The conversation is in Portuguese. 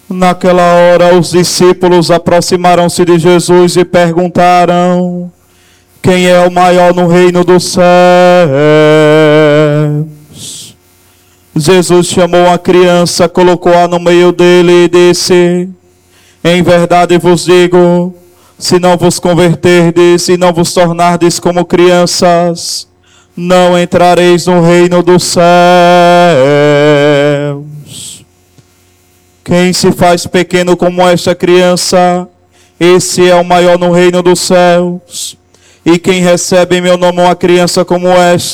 Naquela hora, os discípulos aproximaram-se de Jesus e perguntaram: quem é o maior no reino dos céus? Jesus chamou a criança, colocou-a no meio dele e disse: em verdade vos digo, se não vos converterdes e não vos tornardes como crianças, não entrareis no reino dos céus. Quem se faz pequeno como esta criança, esse é o maior no reino dos céus. E quem recebe em meu nome uma criança como esta,